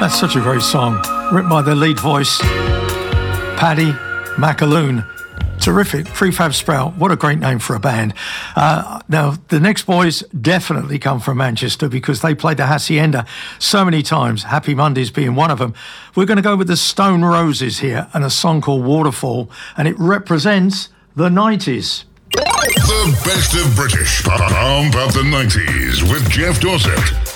That's such a great song, written by the lead voice, Paddy McAloon. Terrific. Prefab Sprout, what a great name for a band. Now, the next boys definitely come from Manchester because they played the Hacienda so many times, Happy Mondays being one of them. We're going to go with the Stone Roses here and a song called Waterfall, and it represents the 90s. The best of British. Pump up the 90s with Jeff Dorset.